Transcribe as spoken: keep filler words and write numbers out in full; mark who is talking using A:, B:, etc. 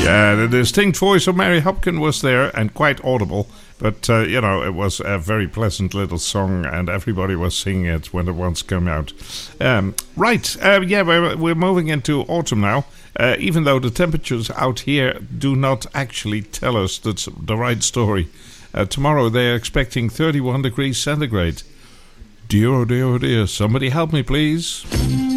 A: Yeah, the distinct voice of Mary Hopkin was there and quite audible. But, uh, you know, it was a very pleasant little song and everybody was singing it when it once came out. Um, right, uh, yeah, we're, we're moving into autumn now. Uh, even though the temperatures out here do not actually tell us that's the right story. Uh, tomorrow they're expecting thirty-one degrees centigrade. Dear, oh dear, oh dear, somebody help me, please.